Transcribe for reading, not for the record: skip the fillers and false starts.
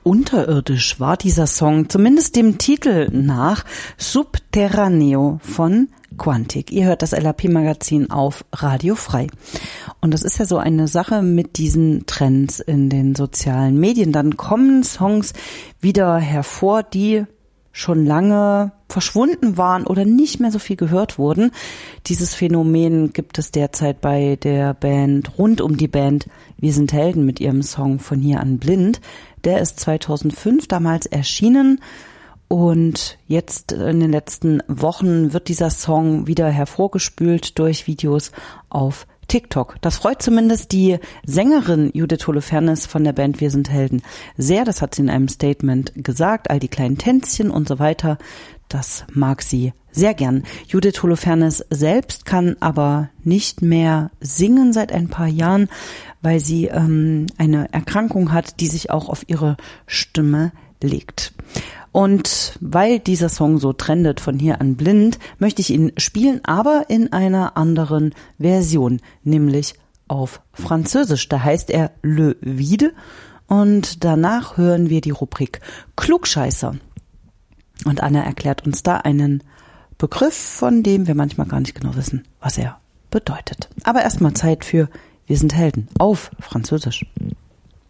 unterirdisch war dieser Song, zumindest dem Titel nach, Subterraneo von Quantic. Ihr hört das LAP-Magazin auf Radio Frei. Und das ist ja so eine Sache mit diesen Trends in den sozialen Medien. Dann kommen Songs wieder hervor, die schon lange verschwunden waren oder nicht mehr so viel gehört wurden. Dieses Phänomen gibt es derzeit bei der Band, rund um die Band Wir sind Helden mit ihrem Song Von hier an blind. Der ist 2005 damals erschienen und jetzt in den letzten Wochen wird dieser Song wieder hervorgespült durch Videos auf TikTok. Das freut zumindest die Sängerin Judith Holofernes von der Band Wir sind Helden sehr. Das hat sie in einem Statement gesagt. All die kleinen Tänzchen und so weiter, das mag sie sehr gern. Judith Holofernes selbst kann aber nicht mehr singen seit ein paar Jahren, weil sie eine Erkrankung hat, die sich auch auf ihre Stimme legt. Und weil dieser Song so trendet von hier an blind, möchte ich ihn spielen, aber in einer anderen Version, nämlich auf Französisch. Da heißt er Le Vide und danach hören wir die Rubrik Klugscheißer. Und Anna erklärt uns da einen Begriff, von dem wir manchmal gar nicht genau wissen, was er bedeutet. Aber erstmal Zeit für Wir sind Helden auf Französisch.